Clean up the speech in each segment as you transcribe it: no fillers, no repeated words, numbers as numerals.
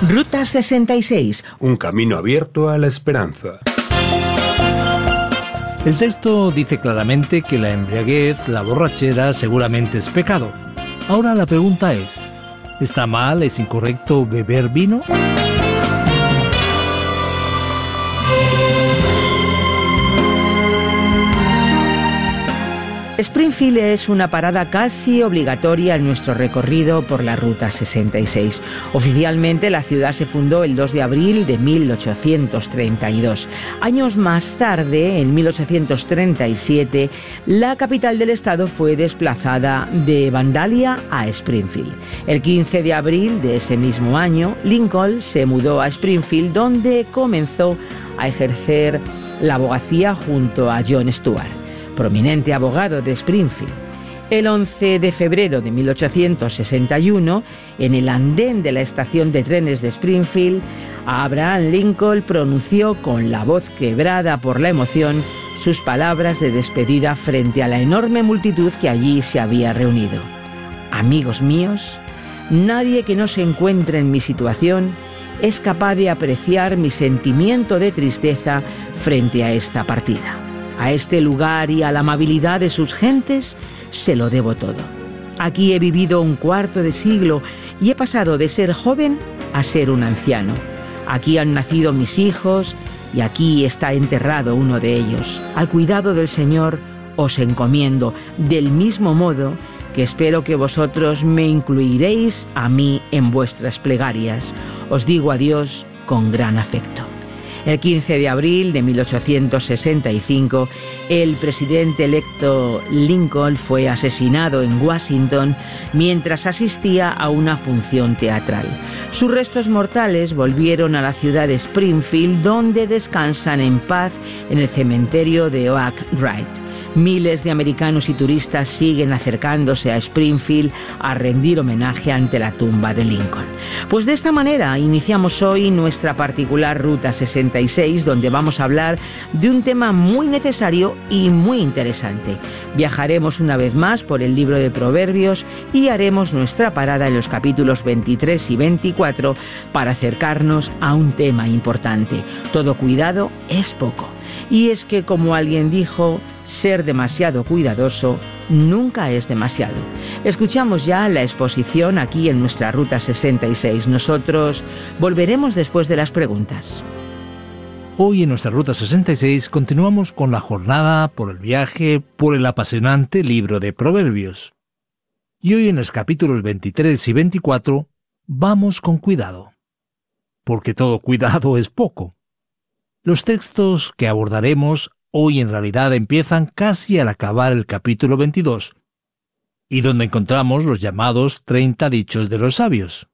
Ruta 66. Un camino abierto a la esperanza. El texto dice claramente que la embriaguez, la borrachera, seguramente es pecado. Ahora la pregunta es, ¿está mal, es incorrecto beber vino? Springfield es una parada casi obligatoria en nuestro recorrido por la Ruta 66. Oficialmente la ciudad se fundó el 2 de abril de 1832. Años más tarde, en 1837, la capital del estado fue desplazada de Vandalia a Springfield. El 15 de abril de ese mismo año, Lincoln se mudó a Springfield, donde comenzó a ejercer la abogacía junto a John Stuart, prominente abogado de Springfield. El 11 de febrero de 1861, en el andén de la estación de trenes de Springfield, Abraham Lincoln pronunció con la voz quebrada por la emoción sus palabras de despedida frente a la enorme multitud que allí se había reunido. Amigos míos, nadie que no se encuentre en mi situación es capaz de apreciar mi sentimiento de tristeza frente a esta partida. A este lugar y a la amabilidad de sus gentes se lo debo todo. Aquí he vivido un cuarto de siglo y he pasado de ser joven a ser un anciano. Aquí han nacido mis hijos y aquí está enterrado uno de ellos. Al cuidado del Señor os encomiendo, del mismo modo que espero que vosotros me incluiréis a mí en vuestras plegarias. Os digo adiós con gran afecto. El 15 de abril de 1865, el presidente electo Lincoln fue asesinado en Washington mientras asistía a una función teatral. Sus restos mortales volvieron a la ciudad de Springfield, donde descansan en paz en el cementerio de Oak Ridge. Miles de americanos y turistas siguen acercándose a Springfield a rendir homenaje ante la tumba de Lincoln. Pues de esta manera iniciamos hoy nuestra particular Ruta 66, donde vamos a hablar de un tema muy necesario y muy interesante. Viajaremos una vez más por el libro de Proverbios y haremos nuestra parada en los capítulos 23 y 24 para acercarnos a un tema importante. Todo cuidado es poco. Y es que, como alguien dijo, ser demasiado cuidadoso nunca es demasiado. Escuchamos ya la exposición aquí en nuestra Ruta 66. Nosotros volveremos después de las preguntas. Hoy en nuestra Ruta 66 continuamos con la jornada por el viaje por el apasionante libro de Proverbios. Y hoy en los capítulos 23 y 24 vamos con cuidado, porque todo cuidado es poco. Los textos que abordaremos hoy en realidad empiezan casi al acabar el capítulo 22, y donde encontramos los llamados 30 dichos de los sabios.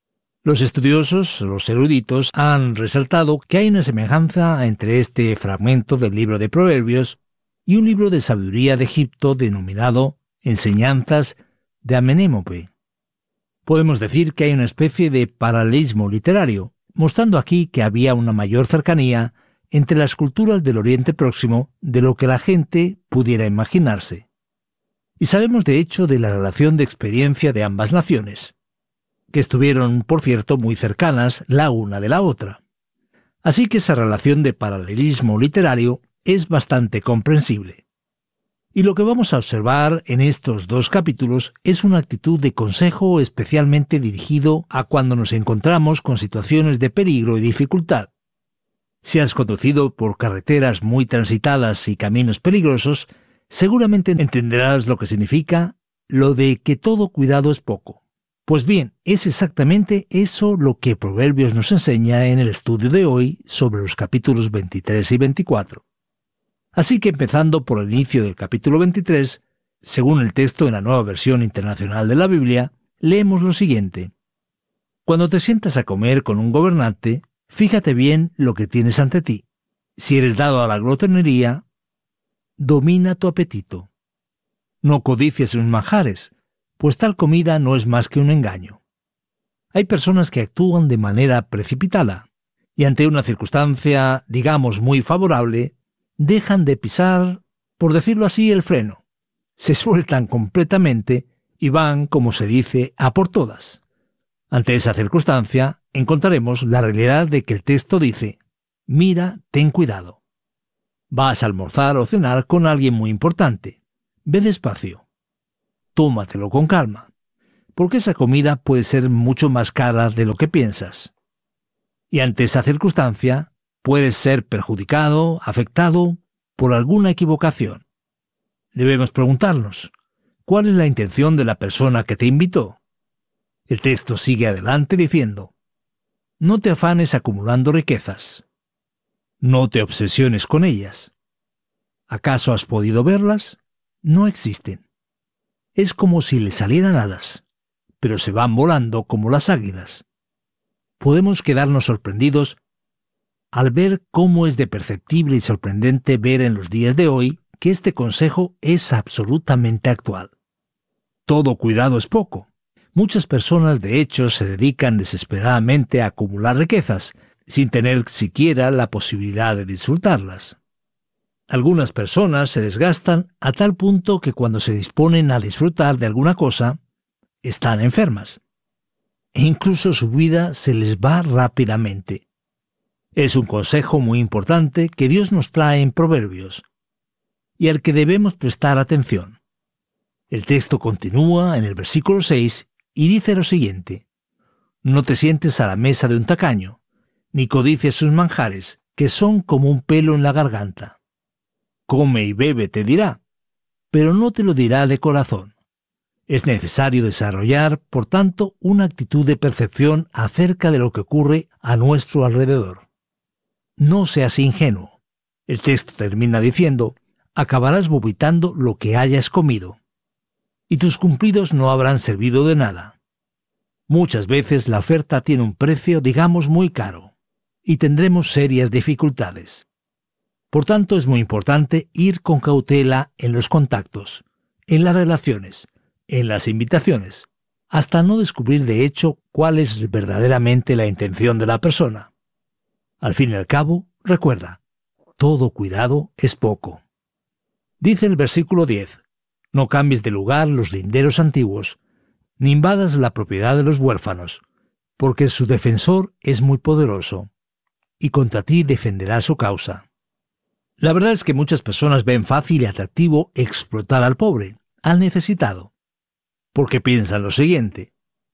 Los estudiosos, los eruditos, han resaltado que hay una semejanza entre este fragmento del libro de Proverbios y un libro de sabiduría de Egipto denominado Enseñanzas de Amenémope. Podemos decir que hay una especie de paralelismo literario, mostrando aquí que había una mayor cercanía entre las culturas del Oriente Próximo de lo que la gente pudiera imaginarse. Y sabemos de hecho de la relación de experiencia de ambas naciones, que estuvieron, por cierto, muy cercanas la una de la otra. Así que esa relación de paralelismo literario es bastante comprensible. Y lo que vamos a observar en estos dos capítulos es una actitud de consejo especialmente dirigido a cuando nos encontramos con situaciones de peligro y dificultad. Si has conducido por carreteras muy transitadas y caminos peligrosos, seguramente entenderás lo que significa lo de que todo cuidado es poco. Pues bien, es exactamente eso lo que Proverbios nos enseña en el estudio de hoy sobre los capítulos 23 y 24. Así que empezando por el inicio del capítulo 23, según el texto en la Nueva Versión Internacional de la Biblia, leemos lo siguiente. Cuando te sientas a comer con un gobernante, fíjate bien lo que tienes ante ti. Si eres dado a la glotonería, domina tu apetito. No codicies sus manjares, pues tal comida no es más que un engaño. Hay personas que actúan de manera precipitada, y ante una circunstancia, digamos, muy favorable, dejan de pisar, por decirlo así, el freno. Se sueltan completamente y van, como se dice, a por todas. Ante esa circunstancia, encontraremos la realidad de que el texto dice: mira, ten cuidado. Vas a almorzar o cenar con alguien muy importante. Ve despacio. Tómatelo con calma, porque esa comida puede ser mucho más cara de lo que piensas. Y ante esa circunstancia, puedes ser perjudicado, afectado por alguna equivocación. Debemos preguntarnos: ¿cuál es la intención de la persona que te invitó? El texto sigue adelante diciendo: no te afanes acumulando riquezas. No te obsesiones con ellas. ¿Acaso has podido verlas? No existen. Es como si le salieran alas, pero se van volando como las águilas. Podemos quedarnos sorprendidos al ver cómo es de perceptible y sorprendente ver en los días de hoy que este consejo es absolutamente actual. Todo cuidado es poco. Muchas personas, de hecho, se dedican desesperadamente a acumular riquezas, sin tener siquiera la posibilidad de disfrutarlas. Algunas personas se desgastan a tal punto que cuando se disponen a disfrutar de alguna cosa, están enfermas. E incluso su vida se les va rápidamente. Es un consejo muy importante que Dios nos trae en Proverbios, y al que debemos prestar atención. El texto continúa en el versículo 6 y dice lo siguiente: no te sientes a la mesa de un tacaño, ni codicies sus manjares, que son como un pelo en la garganta. Come y bebe, te dirá, pero no te lo dirá de corazón. Es necesario desarrollar, por tanto, una actitud de percepción acerca de lo que ocurre a nuestro alrededor. No seas ingenuo. El texto termina diciendo: acabarás vomitando lo que hayas comido, y tus cumplidos no habrán servido de nada. Muchas veces la oferta tiene un precio, digamos, muy caro, y tendremos serias dificultades. Por tanto, es muy importante ir con cautela en los contactos, en las relaciones, en las invitaciones, hasta no descubrir de hecho cuál es verdaderamente la intención de la persona. Al fin y al cabo, recuerda, todo cuidado es poco. Dice el versículo 10, no cambies de lugar los linderos antiguos, ni invadas la propiedad de los huérfanos, porque su defensor es muy poderoso, y contra ti defenderá su causa. La verdad es que muchas personas ven fácil y atractivo explotar al pobre, al necesitado, porque piensan lo siguiente: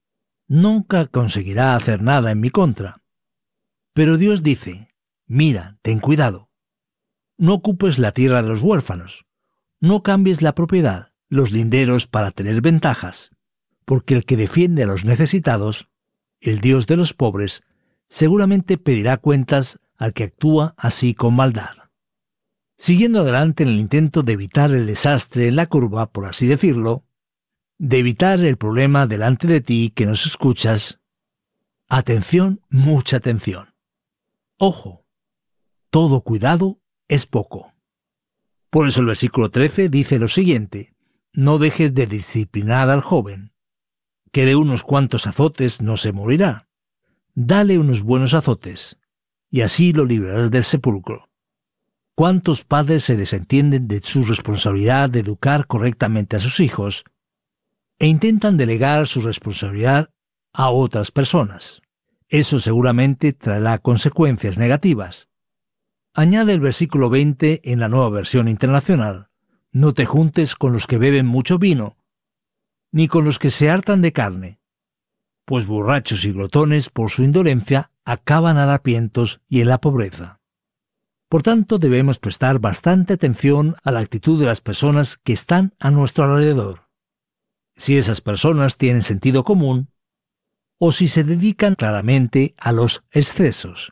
nunca conseguirá hacer nada en mi contra. Pero Dios dice: mira, ten cuidado. No ocupes la tierra de los huérfanos. No cambies la propiedad, los linderos para tener ventajas, porque el que defiende a los necesitados, el Dios de los pobres, seguramente pedirá cuentas al que actúa así con maldad. Siguiendo adelante en el intento de evitar el desastre en la curva, por así decirlo, de evitar el problema delante de ti que nos escuchas, atención, mucha atención. Ojo, todo cuidado es poco. Por eso el versículo 13 dice lo siguiente: no dejes de disciplinar al joven, que de unos cuantos azotes no se morirá. Dale unos buenos azotes, y así lo librarás del sepulcro. ¿Cuántos padres se desentienden de su responsabilidad de educar correctamente a sus hijos e intentan delegar su responsabilidad a otras personas? Eso seguramente traerá consecuencias negativas. Añade el versículo 20 en la Nueva Versión Internacional: no te juntes con los que beben mucho vino, ni con los que se hartan de carne, pues borrachos y glotones por su indolencia acaban harapientos y en la pobreza. Por tanto, debemos prestar bastante atención a la actitud de las personas que están a nuestro alrededor. Si esas personas tienen sentido común, o si se dedican claramente a los excesos,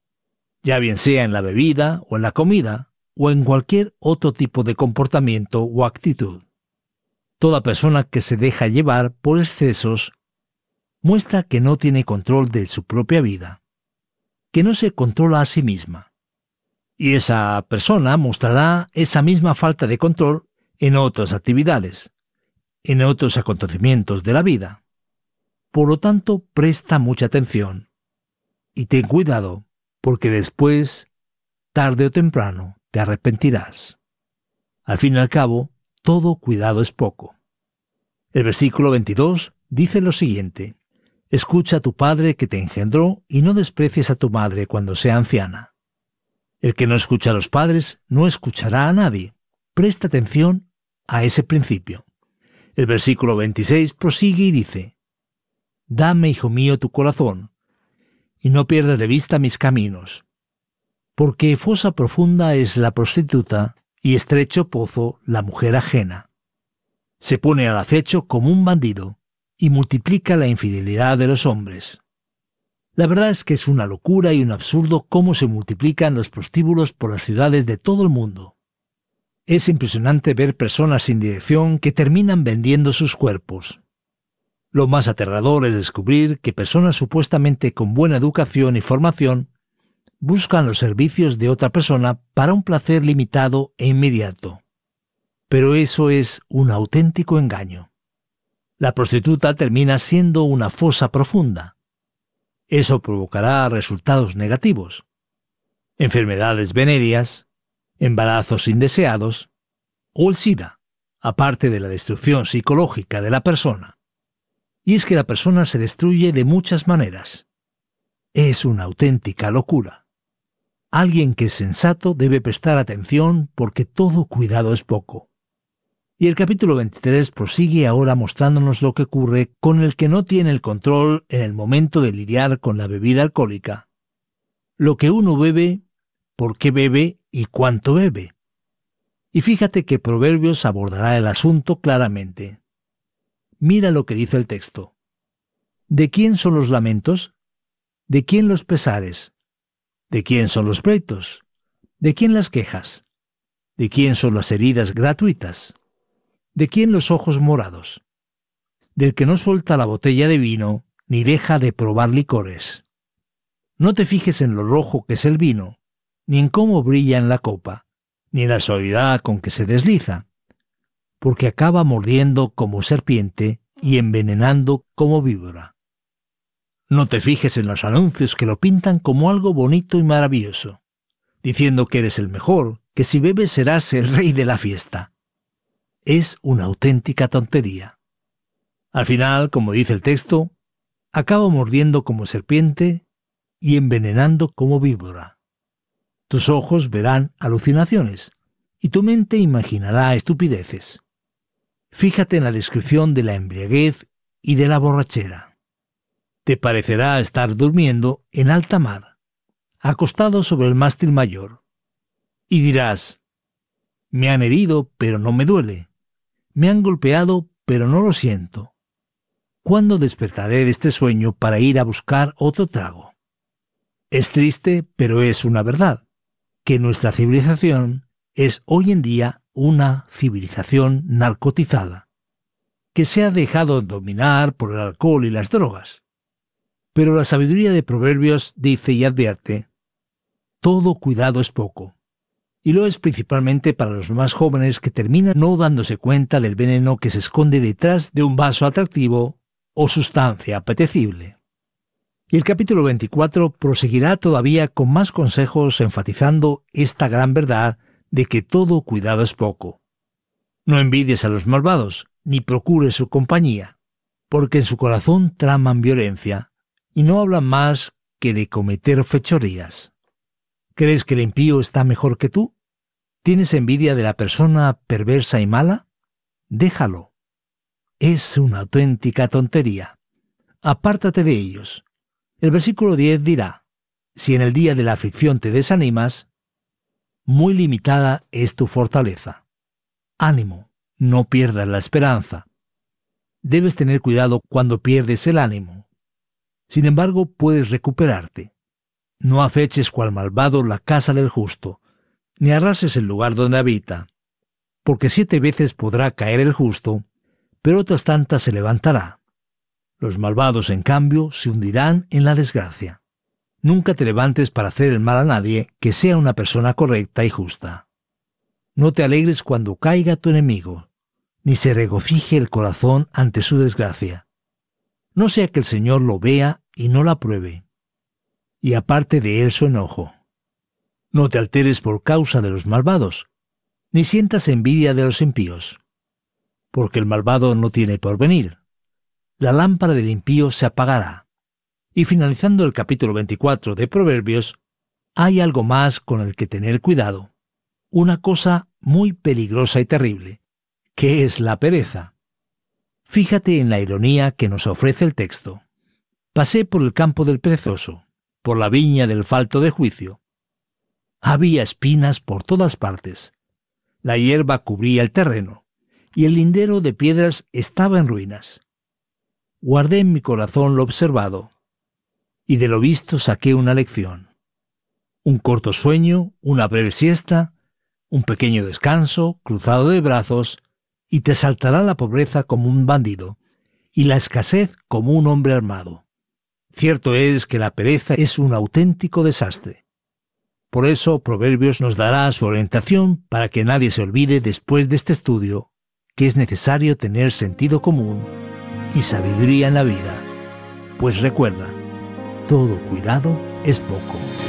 ya bien sea en la bebida o en la comida, o en cualquier otro tipo de comportamiento o actitud. Toda persona que se deja llevar por excesos muestra que no tiene control de su propia vida, que no se controla a sí misma. Y esa persona mostrará esa misma falta de control en otras actividades, en otros acontecimientos de la vida. Por lo tanto, presta mucha atención y ten cuidado, porque después, tarde o temprano, te arrepentirás. Al fin y al cabo, todo cuidado es poco. El versículo 22 dice lo siguiente: Escucha a tu padre que te engendró y no desprecies a tu madre cuando sea anciana. El que no escucha a los padres no escuchará a nadie. Presta atención a ese principio. El versículo 26 prosigue y dice: Dame, hijo mío, tu corazón, y no pierdas de vista mis caminos. Porque fosa profunda es la prostituta y estrecho pozo la mujer ajena. Se pone al acecho como un bandido y multiplica la infidelidad de los hombres. La verdad es que es una locura y un absurdo cómo se multiplican los prostíbulos por las ciudades de todo el mundo. Es impresionante ver personas sin dirección que terminan vendiendo sus cuerpos. Lo más aterrador es descubrir que personas supuestamente con buena educación y formación buscan los servicios de otra persona para un placer limitado e inmediato. Pero eso es un auténtico engaño. La prostituta termina siendo una fosa profunda. Eso provocará resultados negativos: enfermedades venéreas, embarazos indeseados o el SIDA, aparte de la destrucción psicológica de la persona. Y es que la persona se destruye de muchas maneras. Es una auténtica locura. Alguien que es sensato debe prestar atención porque todo cuidado es poco. Y el capítulo 23 prosigue ahora mostrándonos lo que ocurre con el que no tiene el control en el momento de lidiar con la bebida alcohólica. Lo que uno bebe, por qué bebe y cuánto bebe. Y fíjate que Proverbios abordará el asunto claramente. Mira lo que dice el texto. ¿De quién son los lamentos? ¿De quién los pesares? ¿De quién son los pleitos? ¿De quién las quejas? ¿De quién son las heridas gratuitas? ¿De quién los ojos morados? Del que no suelta la botella de vino, ni deja de probar licores. No te fijes en lo rojo que es el vino, ni en cómo brilla en la copa, ni en la suavidad con que se desliza, porque acaba mordiendo como serpiente y envenenando como víbora. No te fijes en los anuncios que lo pintan como algo bonito y maravilloso, diciendo que eres el mejor, que si bebes serás el rey de la fiesta. Es una auténtica tontería. Al final, como dice el texto, acaba mordiendo como serpiente y envenenando como víbora. Tus ojos verán alucinaciones y tu mente imaginará estupideces. Fíjate en la descripción de la embriaguez y de la borrachera. Te parecerá estar durmiendo en alta mar, acostado sobre el mástil mayor, y dirás: me han herido, pero no me duele. Me han golpeado, pero no lo siento. ¿Cuándo despertaré de este sueño para ir a buscar otro trago? Es triste, pero es una verdad, que nuestra civilización es hoy en día una civilización narcotizada, que se ha dejado dominar por el alcohol y las drogas. Pero la sabiduría de Proverbios dice y advierte: todo cuidado es poco. Y lo es principalmente para los más jóvenes que terminan no dándose cuenta del veneno que se esconde detrás de un vaso atractivo o sustancia apetecible. Y el capítulo 24 proseguirá todavía con más consejos enfatizando esta gran verdad de que todo cuidado es poco. No envidies a los malvados, ni procures su compañía, porque en su corazón traman violencia, y no hablan más que de cometer fechorías. ¿Crees que el impío está mejor que tú? ¿Tienes envidia de la persona perversa y mala? Déjalo. Es una auténtica tontería. Apártate de ellos. El versículo 10 dirá: si en el día de la aflicción te desanimas, muy limitada es tu fortaleza. Ánimo, no pierdas la esperanza. Debes tener cuidado cuando pierdes el ánimo. Sin embargo, puedes recuperarte. No aceches cual malvado la casa del justo, ni arrases el lugar donde habita, porque 7 veces podrá caer el justo, pero otras tantas se levantará. Los malvados, en cambio, se hundirán en la desgracia. Nunca te levantes para hacer el mal a nadie que sea una persona correcta y justa. No te alegres cuando caiga tu enemigo, ni se regocije el corazón ante su desgracia. No sea que el Señor lo vea y no la apruebe, y aparte de él su enojo. No te alteres por causa de los malvados, ni sientas envidia de los impíos, porque el malvado no tiene porvenir. la lámpara del impío se apagará. Y finalizando el capítulo 24 de Proverbios, hay algo más con el que tener cuidado. Una cosa muy peligrosa y terrible, que es la pereza. Fíjate en la ironía que nos ofrece el texto. Pasé por el campo del perezoso, por la viña del falto de juicio. Había espinas por todas partes. La hierba cubría el terreno, y el lindero de piedras estaba en ruinas. Guardé en mi corazón lo observado, y de lo visto saqué una lección. Un corto sueño, una breve siesta, un pequeño descanso, cruzado de brazos, y te saltará la pobreza como un bandido, y la escasez como un hombre armado. Cierto es que la pereza es un auténtico desastre. Por eso Proverbios nos dará su orientación para que nadie se olvide después de este estudio que es necesario tener sentido común y sabiduría en la vida. Pues recuerda, todo cuidado es poco.